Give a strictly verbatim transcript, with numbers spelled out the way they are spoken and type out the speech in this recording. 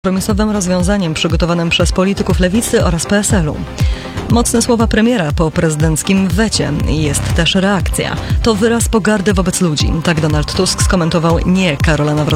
kompromisowym rozwiązaniem przygotowanym przez polityków Lewicy oraz P S L-u. Mocne słowa premiera po prezydenckim wecie. Jest też reakcja. To wyraz pogardy wobec ludzi. Tak Donald Tusk skomentował nie Karola Nawrockiego.